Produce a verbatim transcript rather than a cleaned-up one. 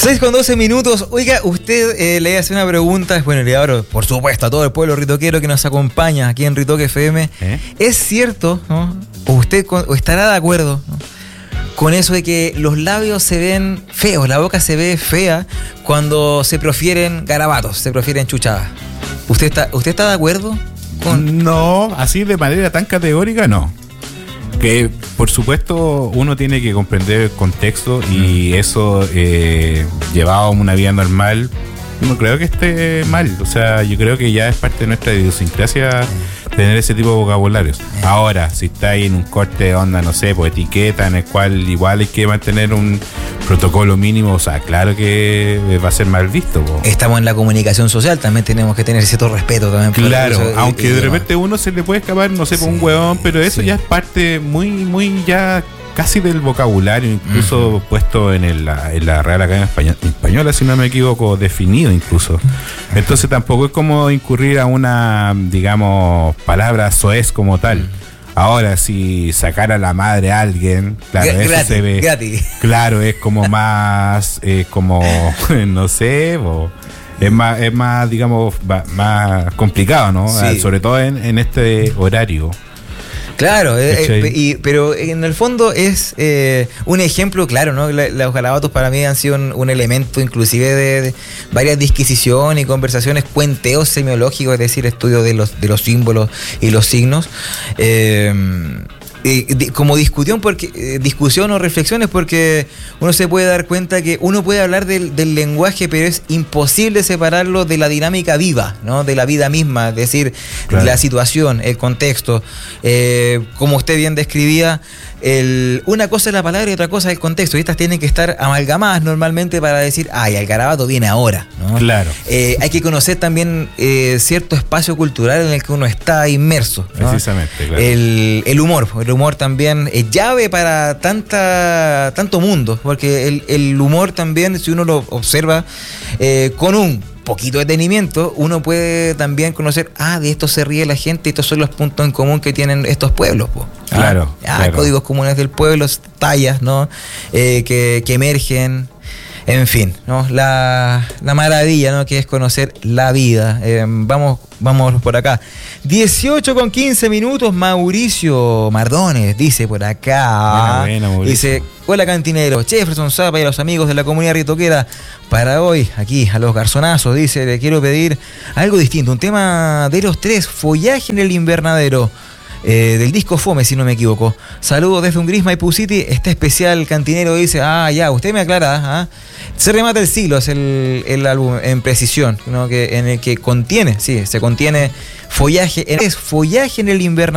seis con doce minutos. Oiga, usted eh, le hace una pregunta. Bueno, le abro, por supuesto, a todo el pueblo ritoquero que nos acompaña aquí en Ritoque F M. ¿Eh? ¿Es cierto, ¿no? o usted o estará de acuerdo, ¿no? con eso de que los labios se ven feos, la boca se ve fea cuando se profieren garabatos, se profieren chuchadas? ¿Usted está, usted está de acuerdo con...? No, así de manera tan categórica no. Que por supuesto uno tiene que comprender el contexto y eso eh, llevado a una vida normal, no creo que esté mal. O sea, yo creo que ya es parte de nuestra idiosincrasia tener ese tipo de vocabularios. Ahora, si está ahí en un corte de onda, no sé, pues etiqueta en el cual igual hay que mantener un protocolo mínimo, o sea, claro que va a ser mal visto. Po. Estamos en la comunicación social, también tenemos que tener cierto respeto también. Claro, eso, aunque y, de repente y uno se le puede escapar, no sé, por sí, un huevón, pero eso sí. ya es parte muy, muy ya casi del vocabulario, incluso uh-huh. puesto en, el, en la Real Academia Española, si no me equivoco, definido incluso. Entonces tampoco es como incurrir a una, digamos, palabra soez como tal. Ahora, si sacar a la madre a alguien, claro, G- eso gratis, se ve. Gratis. Claro, es como más, eh, como, no sé, o es más, es más, digamos, más complicado, ¿no? Sí. Sobre todo en, en este horario. Claro, eh, y, pero en el fondo es eh, un ejemplo, claro, ¿no? La, los garabatos para mí han sido un, un elemento inclusive de, de varias disquisiciones y conversaciones, cuenteos semiológicos, es decir, estudio de los, de los símbolos y los signos. Eh, Eh, como discusión porque eh, discusión o reflexiones, porque uno se puede dar cuenta que uno puede hablar del, del lenguaje, pero es imposible separarlo de la dinámica viva, ¿no? De la vida misma, es decir, claro. la situación, el contexto. Eh, como usted bien describía, el, una cosa es la palabra y otra cosa es el contexto, y estas tienen que estar amalgamadas normalmente para decir, ay, el garabato viene ahora, ¿no? Claro. Eh, hay que conocer también eh, cierto espacio cultural en el que uno está inmerso, ¿no? Precisamente, claro. El, el humor, el humor también es llave para tanta tanto mundo, porque el, el humor también, si uno lo observa eh, con un poquito de detenimiento, uno puede también conocer, ah, de esto se ríe la gente, estos son los puntos en común que tienen estos pueblos, po. Claro, ah, claro. Códigos comunes del pueblo, tallas, ¿no? Eh, que, que emergen. En fin, ¿no? La, la maravilla, ¿no? Que es conocer la vida. Eh, vamos, vamos por acá. dieciocho con quince minutos, Mauricio Mardones dice por acá. Buena, buena, dice, hola cantinero, Jefferson Zapa y a los amigos de la comunidad ritoquera. Para hoy, aquí, a los garzonazos, dice, le quiero pedir algo distinto. Un tema de los tres, Follaje en el Invernadero. Eh, del disco Fome, si no me equivoco. Saludos desde un gris Maipú City. Este especial cantinero dice, ah, ya, usted me aclara, ¿ah? Se remata el siglo, es el, el álbum en precisión, ¿no? Que, en el que contiene, sí, se contiene follaje, es follaje en el invernadero.